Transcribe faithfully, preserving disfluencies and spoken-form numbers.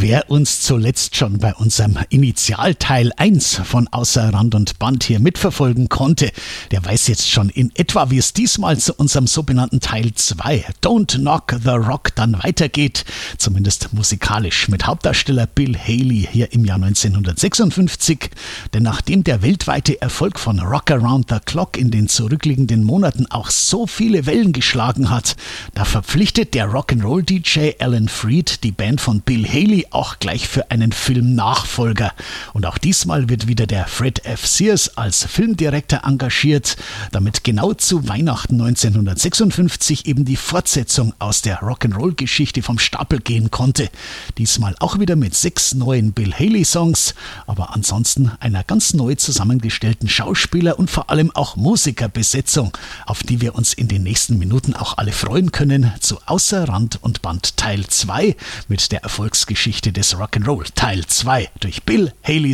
Wer uns zuletzt schon bei unserem Initialteil eins von Außer Rand und Band hier mitverfolgen konnte, der weiß jetzt schon in etwa, wie es diesmal zu unserem sogenannten Teil zwei Don't Knock the Rock dann weitergeht, zumindest musikalisch mit Hauptdarsteller Bill Haley hier im Jahr neunzehnhundertsechsundfünfzig, denn nachdem der weltweite Erfolg von Rock Around the Clock in den zurückliegenden Monaten auch so viele Wellen geschlagen hat, da verpflichtet der Rock'n'Roll-D J Alan Freed die Band von Bill Haley auch gleich für einen Filmnachfolger. Und auch diesmal wird wieder der Fred F. Sears als Filmdirektor engagiert, damit genau zu Weihnachten neunzehnhundertsechsundfünfzig eben die Fortsetzung aus der Rock'n'Roll-Geschichte vom Stapel gehen konnte. Diesmal auch wieder mit sechs neuen Bill Haley-Songs, aber ansonsten einer ganz neu zusammengestellten Schauspieler- und vor allem auch Musikerbesetzung, auf die wir uns in den nächsten Minuten auch alle freuen können, zu Außer Rand und Band Teil zwei mit der Erfolgsgeschichte des Rock'n'Roll Teil zwei durch Bill Haley